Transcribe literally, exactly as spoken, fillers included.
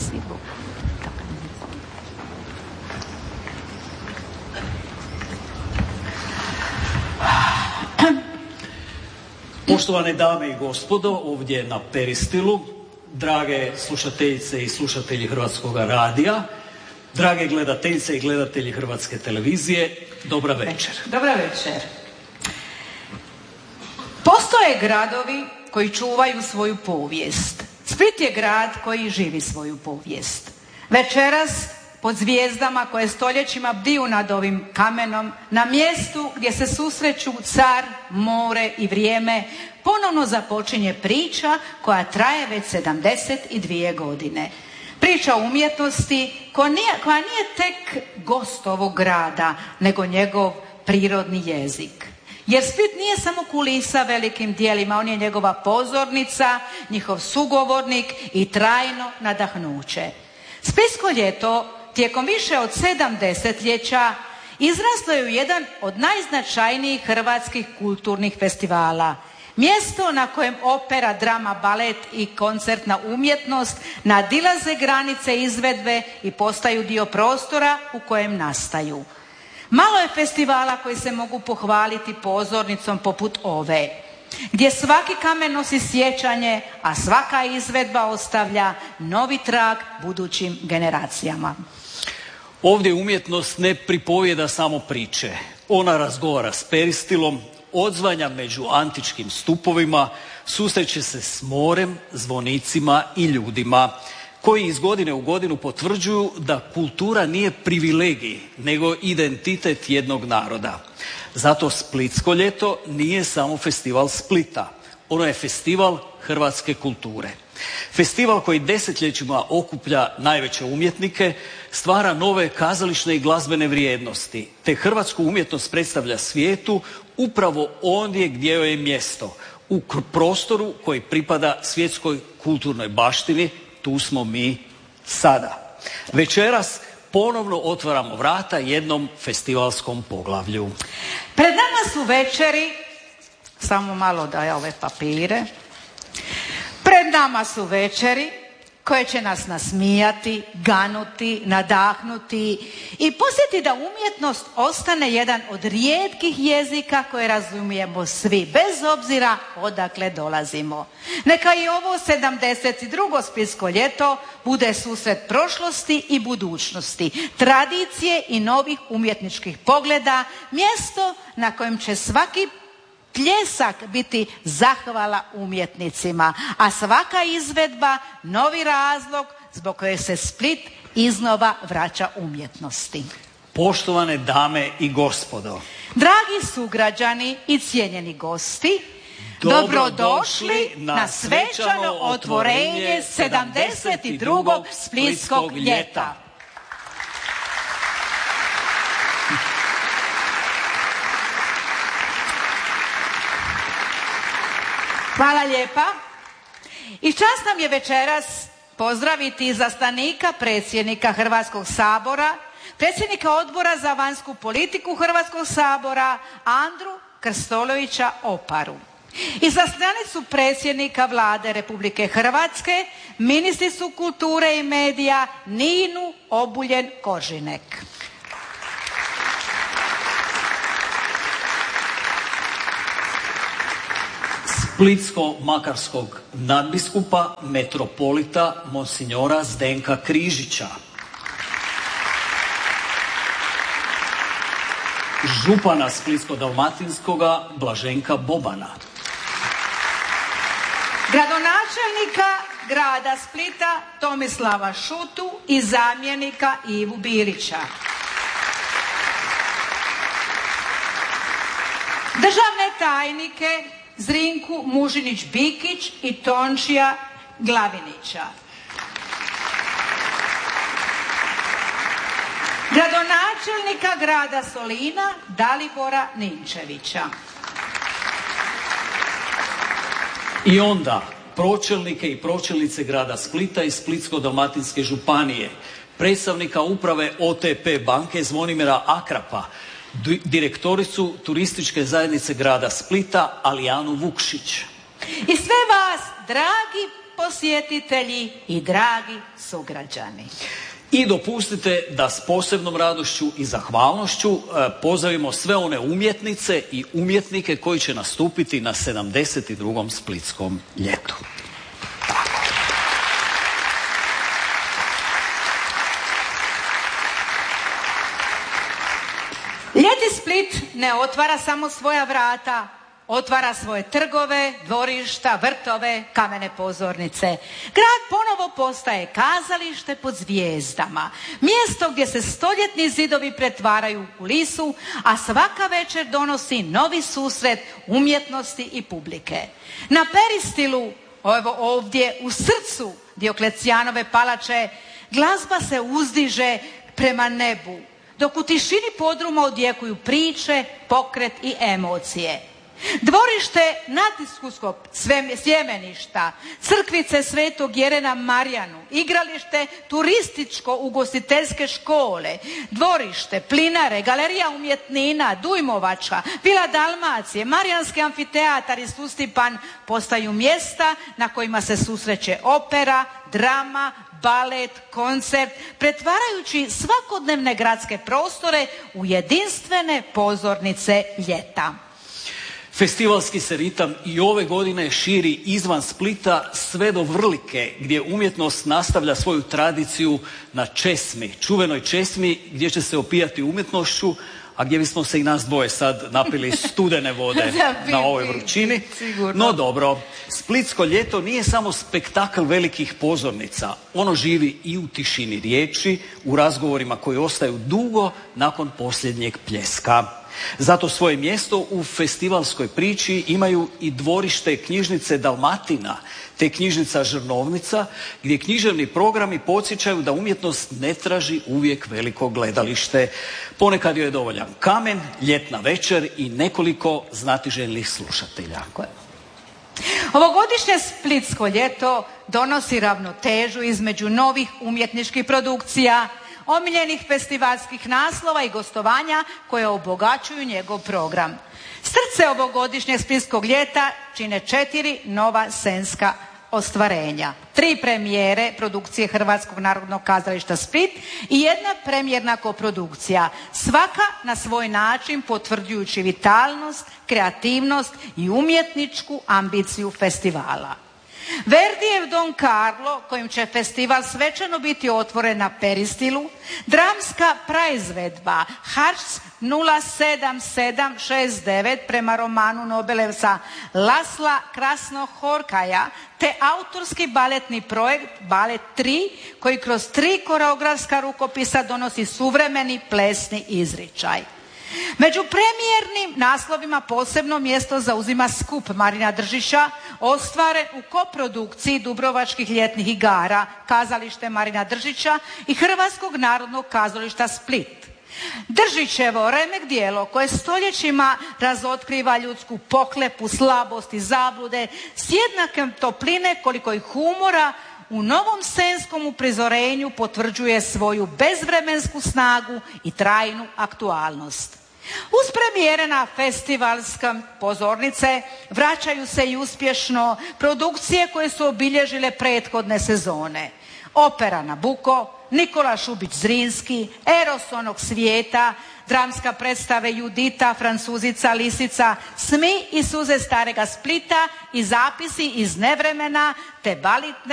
Merci beaucoup. Poštovane dame i gospodo, ovdje na Peristilu, drage slušateljice i slušatelji Hrvatskog radija, drage gledateljice i gledatelji Hrvatske televizije, dobra večer. Dobra večer. Postoje gradovi koji čuvaju svoju povijest. Split je grad koji živi svoju povijest. Večeras, pod zvijezdama koje stoljećima bdiju nad ovim kamenom, na mjestu gdje se susreću car, more i vrijeme, ponovno započinje priča koja traje već sedamdeset dvije godine. Priča o umjetnosti koja nije, koja nije tek gost ovog grada, nego njegov prirodni jezik. Jer Split nije samo kulisa velikim dijelima, on je njegova pozornica, njihov sugovornik i trajno nadahnuće. Splitsko ljeto tijekom više od sedam desetljeća izraslo je u jedan od najznačajnijih hrvatskih kulturnih festivala. Mjesto na kojem opera, drama, balet i koncertna umjetnost nadilaze granice izvedbe i postaju dio prostora u kojem nastaju. Malo je festivala koji se mogu pohvaliti pozornicom poput ove, gdje svaki kamen nosi sjećanje, a svaka izvedba ostavlja novi trag budućim generacijama. Ovdje umjetnost ne pripovijeda samo priče. Ona razgovara s Peristilom, odzvanja među antičkim stupovima, susreće se s morem, zvonicima i ljudima koji iz godine u godinu potvrđuju da kultura nije privilegij, nego identitet jednog naroda. Zato Splitsko ljeto nije samo festival Splita, ono je festival hrvatske kulture. Festival koji desetljećima okuplja najveće umjetnike, stvara nove kazališne i glazbene vrijednosti, te hrvatsku umjetnost predstavlja svijetu upravo ondje gdje joj je mjesto, u prostoru koji pripada svjetskoj kulturnoj baštini. Tu smo mi sada. Večeras ponovno otvaramo vrata jednom festivalskom poglavlju. Pred nama su večeri, samo malo da je ove papire, pred nama su večeri koje će nas nasmijati, ganuti, nadahnuti i posjetiti da umjetnost ostane jedan od rijetkih jezika koje razumijemo svi, bez obzira odakle dolazimo. Neka i ovo sedamdeset drugo Splitsko ljeto bude susret prošlosti i budućnosti, tradicije i novih umjetničkih pogleda, mjesto na kojem će svaki pljesak biti zahvala umjetnicima, a svaka izvedba novi razlog zbog kojeg se Split iznova vraća umjetnosti. Poštovane dame i gospodo, dragi sugrađani i cijenjeni gosti, dobrodošli na svečano otvorenje sedamdeset drugog Splitskog ljeta. Hvala lijepa. I čast nam je večeras pozdraviti izaslanika predsjednika Hrvatskog sabora, predsjednika Odbora za vanjsku politiku Hrvatskog sabora, Andru Krstolovića Oparu. Izaslanicu predsjednika Vlade Republike Hrvatske, ministricu kulture i medija Ninu Obuljen Koržinek. Splitsko-makarskog nadbiskupa, metropolita monsinjora Zdenka Križića. Župana Splitsko-dalmatinskoga Blaženka Bobana. Gradonačelnika grada Splita Tomislava Šutu i zamjenika Ivu Bilića. Državne tajnike Zrinku Mužinić-Bikić i Tončija Glavinića. Gradonačelnika grada Solina Dalibora Ninčevića. I onda pročelnike i pročelnice grada Splita i Splitsko-dalmatinske županije, predstavnika uprave O T P banke Zvonimira Akrapa, direktoricu turističke zajednice grada Splita Alijanu Vukšić. I sve vas, dragi posjetitelji i dragi sugrađani. I dopustite da s posebnom radošću i zahvalnošću e, pozdravimo sve one umjetnice i umjetnike koji će nastupiti na sedamdeset drugom Splitskom ljetu. Ljeti Split ne otvara samo svoja vrata, otvara svoje trgove, dvorišta, vrtove, kamene pozornice. Grad ponovo postaje kazalište pod zvijezdama, mjesto gdje se stoljetni zidovi pretvaraju u lisu, a svaka večer donosi novi susret umjetnosti i publike. Na Peristilu, evo ovdje u srcu Dioklecijanove palače, glazba se uzdiže prema nebu, dok u tišini podruma odjekuju priče, pokret i emocije. Dvorište nadiskuskog sjemeništa, crkvice Svetog Jerena Marjanu, igralište turističko-ugostiteljske škole, dvorište, plinare, galerija umjetnina, Dujmovača, Vila Dalmacije, Marijanski amfiteatar i Sustipan postaju mjesta na kojima se susreće opera, drama, balet, koncert, pretvarajući svakodnevne gradske prostore u jedinstvene pozornice ljeta. Festivalski se ritam i ove godine širi izvan Splita sve do Vrlike, gdje umjetnost nastavlja svoju tradiciju na česmi, čuvenoj česmi gdje će se opijati umjetnošću, a gdje bismo se i nas dvoje sad napili studene vode na ovoj vrućini. No dobro, Splitsko ljeto nije samo spektakl velikih pozornica. Ono živi i u tišini riječi, u razgovorima koji ostaju dugo nakon posljednjeg pljeska. Zato svoje mjesto u festivalskoj priči imaju i dvorište knjižnice Dalmatina, te knjižnica Žrnovnica, gdje književni programi podsjećaju da umjetnost ne traži uvijek veliko gledalište. Ponekad joj je dovoljan kamen, ljetna večer i nekoliko znatiželjnih slušatelja. Ovogodišnje Splitsko ljeto donosi ravnotežu između novih umjetničkih produkcija, omiljenih festivalskih naslova i gostovanja koje obogaćuju njegov program. Srce ovogodišnjeg Splitskog ljeta čine četiri nova scenska ostvarenja. Tri premijere produkcije Hrvatskog narodnog kazališta Split i jedna premijerna koprodukcija. Svaka na svoj način potvrđujući vitalnost, kreativnost i umjetničku ambiciju festivala. Verdijev Don Carlo, kojim će festival svečano biti otvoren na Peristilu, dramska praizvedba Harc nula sedam sedam šest devet prema romanu Nobelevca Lasla Krasnohorkaja, te autorski baletni projekt Balet tri, koji kroz tri koreografska rukopisa donosi suvremeni plesni izričaj. Među premijernim naslovima posebno mjesto zauzima skup Marina Držića, ostvaren u koprodukciji Dubrovačkih ljetnih igara, Kazalište Marina Držića i Hrvatskog narodnog kazališta Split. Držićevo remek djelo koje stoljećima razotkriva ljudsku pohlepu, slabost i zablude s jednakom topline koliko i humora u novom scenskom uprizorenju potvrđuje svoju bezvremensku snagu i trajnu aktualnost. Uz premijere na festivalske pozornice vraćaju se i uspješno produkcije koje su obilježile prethodne sezone. Opera Nabuko, Nikola Šubić Zrinski, Eros onog svijeta, dramska predstava Judita, Francuzica, Lisica, Smi i suze starega Splita i zapisi iz nevremena te baletne